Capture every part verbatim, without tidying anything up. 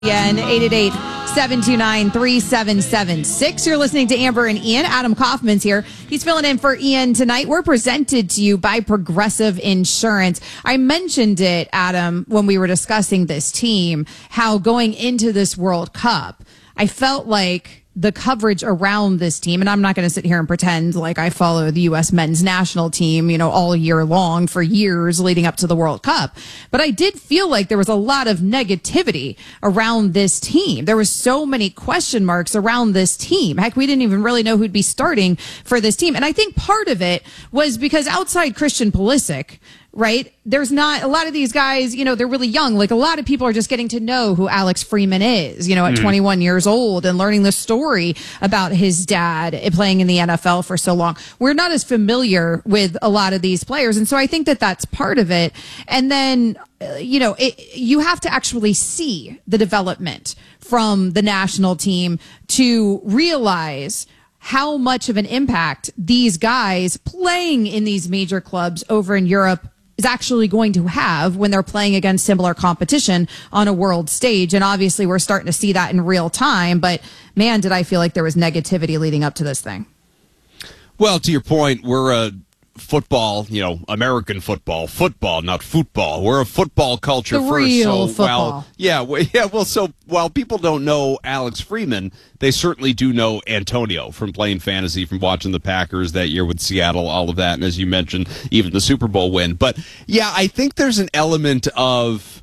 Again, eight eight eight, seven two nine, three seven seven six. You're listening to Amber and Ian. Adam Kaufman's here. He's filling in for Ian tonight. We're presented to you by Progressive Insurance. I mentioned it, Adam, when we were discussing this team, how going into this World Cup, I felt like the coverage around this team, and I'm not going to sit here and pretend like I follow the U S men's national team, you know, all year long for years leading up to the World Cup. But I did feel like there was a lot of negativity around this team. There was so many question marks around this team. Heck, we didn't even really know who'd be starting for this team. And I think part of it was because outside Christian Pulisic, right? There's not a lot of these guys, you know, they're really young. Like a lot of people are just getting to know who Alex Freeman is, you know, at mm. twenty-one years old and learning the story about his dad playing in the N F L for so long. We're not as familiar with a lot of these players. And so I think that that's part of it. And then, uh, you know, it, you have to actually see the development from the national team to realize how much of an impact these guys playing in these major clubs over in Europe is actually going to have when they're playing against similar competition on a world stage. And obviously we're starting to see that in real time, but man, did I feel like there was negativity leading up to this thing. Well, to your point, we're a football, you know, American football, football, not football. We're a football culture the first. Real so football. While, yeah, well, yeah. Well, so while people don't know Alex Freeman, they certainly do know Antonio from playing fantasy, from watching the Packers that year with Seattle, all of that, and as you mentioned, even the Super Bowl win. But yeah, I think there's an element of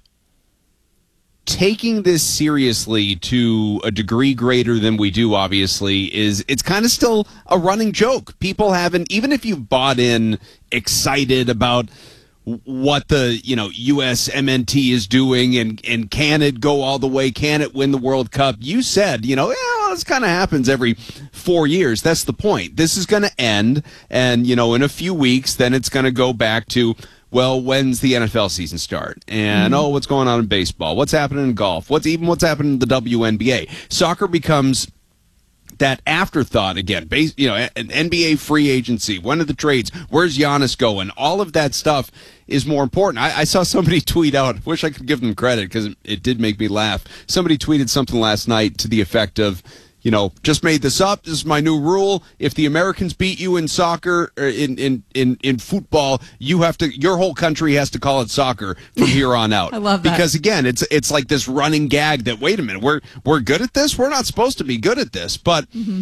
taking this seriously to a degree greater than we do, obviously, is it's kind of still a running joke. People haven't, even if you've bought in excited about what the, you know, U S M N T is doing and, and can it go all the way? Can it win the World Cup? You said, you know, yeah, well, this kind of happens every four years. That's the point. This is going to end. And, you know, in a few weeks, then it's going to go back to, well, when's the N F L season start? And, mm-hmm. oh, what's going on in baseball? What's happening in golf? What's even what's happening in the W N B A? Soccer becomes that afterthought again. Base, you know, an N B A free agency. When are the trades? Where's Giannis going? All of that stuff is more important. I, I saw somebody tweet out, wish I could give them credit because it, it did make me laugh. Somebody tweeted something last night to the effect of, you know, just made this up. This is my new rule. If the Americans beat you in soccer, or in, in, in, in football, you have to, your whole country has to call it soccer from here on out. I love that. Because again, it's, it's like this running gag that, wait a minute, we're, we're good at this. We're not supposed to be good at this, but mm-hmm.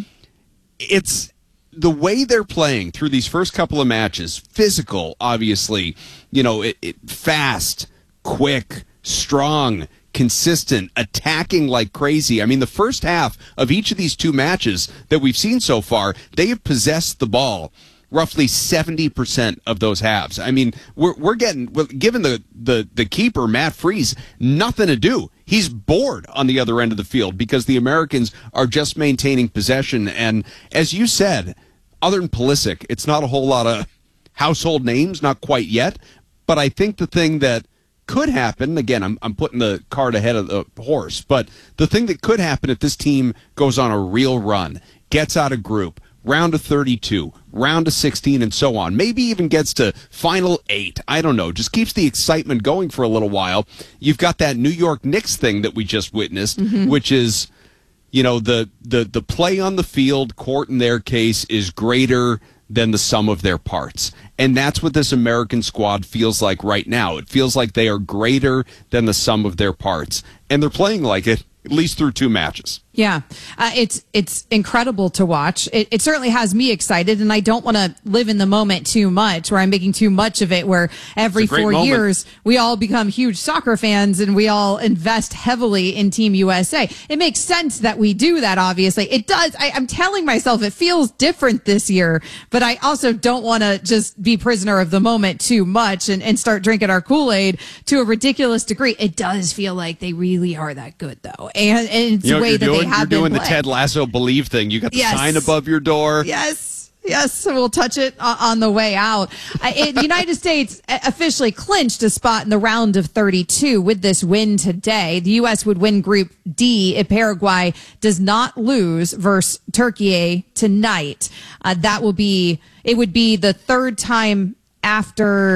it's the way they're playing through these first couple of matches, physical, obviously, you know, it, it fast, quick, strong, consistent, attacking like crazy. I mean, the first half of each of these two matches that we've seen so far, they have possessed the ball roughly seventy percent of those halves. I mean, we're we're getting, given the, the, the keeper, Matt Freese, nothing to do. He's bored on the other end of the field because the Americans are just maintaining possession. And as you said, other than Pulisic, it's not a whole lot of household names, not quite yet. But I think the thing that could happen, again, I'm I'm putting the cart ahead of the horse, but the thing that could happen if this team goes on a real run, gets out of group, round of thirty-two, round of sixteen, and so on, maybe even gets to final eight, I don't know, just keeps the excitement going for a little while. You've got that New York Knicks thing that we just witnessed, mm-hmm. which is, you know, the, the, the play on the field, court in their case, is greater than the sum of their parts. And that's what this American squad feels like right now. It feels like they are greater than the sum of their parts. And they're playing like it, at least through two matches. Yeah, uh, it's it's incredible to watch. It, it certainly has me excited, and I don't want to live in the moment too much, where I'm making too much of it, where every four moment. years we all become huge soccer fans and we all invest heavily in Team U S A. It makes sense that we do that, obviously. It does. I, I'm telling myself it feels different this year, but I also don't want to just be prisoner of the moment too much and, and start drinking our Kool-Aid to a ridiculous degree. It does feel like they really are that good, though. And, and it's the way that they have been You're doing playing. the Ted Lasso Believe thing. You got the yes. sign above your door. Yes. Yes. We'll touch it on the way out. Uh, it, the United States officially clinched a spot in the round of thirty-two with this win today. The U S would win Group D if Paraguay does not lose versus Turkey tonight. Uh, that will be, it would be the third time after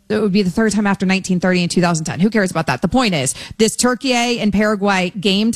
it would be the third time after nineteen thirty and two thousand ten. Who cares about that? The point is, this Turkey and Paraguay game